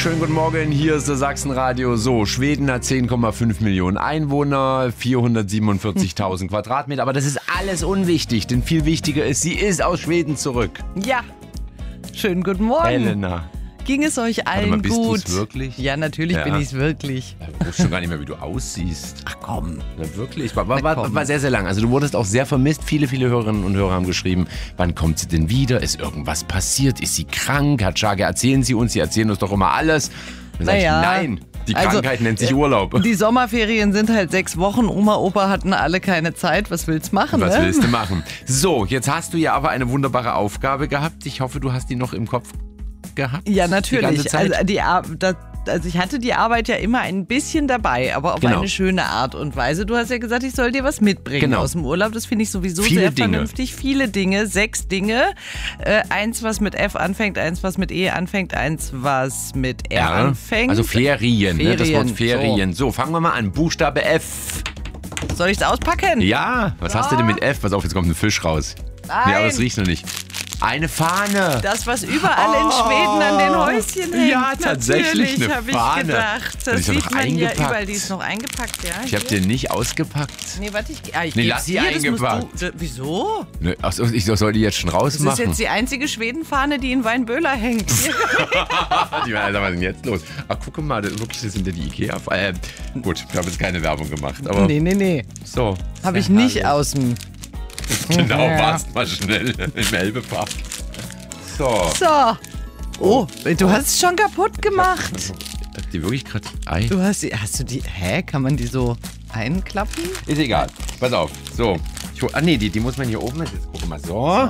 Schönen guten Morgen, hier ist der Sachsenradio. So, Schweden hat 10,5 Millionen Einwohner, 447.000 Quadratmeter. Aber das ist alles unwichtig, denn viel wichtiger ist, sie ist aus Schweden zurück. Ja, schönen guten Morgen. Elena. Ging es euch allen mal, bist gut? du's wirklich? Ja, natürlich bin ich es wirklich. Ich wusste schon gar nicht mehr, wie du aussiehst. Ach komm. Na, wirklich, war sehr, sehr lang. Also du wurdest auch sehr vermisst. Viele, viele Hörerinnen und Hörer haben geschrieben, wann kommt sie denn wieder? Ist irgendwas passiert? Ist sie krank? Herr Tschage, erzählen Sie uns. Sie erzählen uns doch immer alles. Dann sag ich, nein, die Krankheit nennt sich Urlaub. Die Sommerferien sind halt 6 Wochen. Oma, Opa hatten alle keine Zeit. Was willst du machen? Was willst du machen? So, jetzt hast du ja aber eine wunderbare Aufgabe gehabt. Ich hoffe, du hast die noch im Kopf gehabt. Ja, natürlich. Die ganze Zeit? Also ich hatte die Arbeit ja immer ein bisschen dabei, aber auf eine schöne Art und Weise. Du hast ja gesagt, ich soll dir was mitbringen aus dem Urlaub. Das finde ich sowieso sehr vernünftig. Viele Dinge, 6 Dinge. Eins, was mit F anfängt, eins, was mit E anfängt, eins, was mit R anfängt. Also Ferien, ne? Das Wort Ferien. So, fangen wir mal an. Buchstabe F. Soll ich es auspacken? Ja, was hast du denn mit F? Pass auf, jetzt kommt ein Fisch raus. Nein. Nee, aber es riecht noch nicht. Eine Fahne. Das, was überall in Schweden an den Häuschen hängt. Ja, tatsächlich natürlich, eine Fahne. Habe ich gedacht. Das sieht man ja überall. Die ist noch eingepackt, ja. Ich habe den nicht ausgepackt. Nee, warte, ich lass die eingepackt. Wieso? Nee, achso, ich soll die jetzt schon rausmachen. Das ist jetzt die einzige Schwedenfahne, die in Weinböhler hängt. Was ist denn jetzt los? Ach, guck mal, das sind ja die Ikea. Gut, ich habe jetzt keine Werbung gemacht. Aber Nee. So. Habe ich nicht aus dem... Genau, warst mal schnell im Elbepark. So. Oh, du hast es schon kaputt gemacht. Hat die wirklich gerade Ei? Hast du die... Kann man die so einklappen? Ist egal. Pass auf. So. Die muss man hier oben. Jetzt guck mal.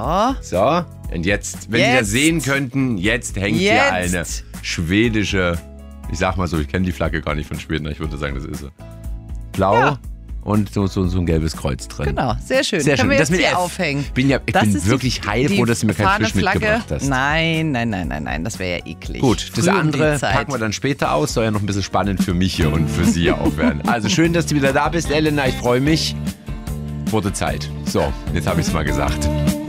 So. Und jetzt, wenn Sie das sehen könnten, jetzt hängt hier eine schwedische, ich sag mal so, ich kenne die Flagge gar nicht von Schweden, ich würde sagen, das ist so. Blau. Ja. Und so ein gelbes Kreuz drin. Genau, sehr schön. Sehr schön. Können wir das jetzt mit hier F. aufhängen. Ich bin wirklich heilfroh, dass du mir kein Fisch mitgebracht hast. Nein, das wäre ja eklig. Gut, das andere packen wir dann später aus. Soll ja noch ein bisschen spannend für mich hier und für Sie auch werden. Also schön, dass du wieder da bist, Elena. Ich freue mich. Wurde Zeit. So, jetzt habe ich es mal gesagt.